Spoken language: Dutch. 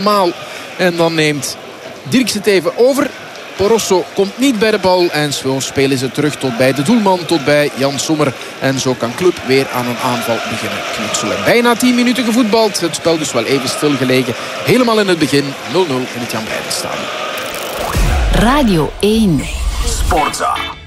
maal. En dan neemt Dirks het even over. Porosso komt niet bij de bal. En zo spelen ze terug tot bij de doelman. Tot bij Jan Sommer. En zo kan Club weer aan een aanval beginnen knutselen. Bijna 10 minuten gevoetbald. Het spel dus wel even stilgelegen. Helemaal in het begin 0-0 in het Jan Breidel Stadion. Radio 1 Sportza.